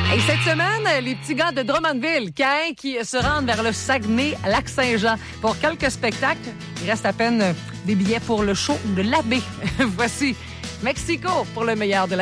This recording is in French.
Et cette semaine, les petits gars de Drummondville, Caen, qui se rendent vers le Saguenay-Lac-Saint-Jean pour quelques spectacles. Il reste à peine des billets pour le show de l'abbé. Voici Mexico pour le meilleur de la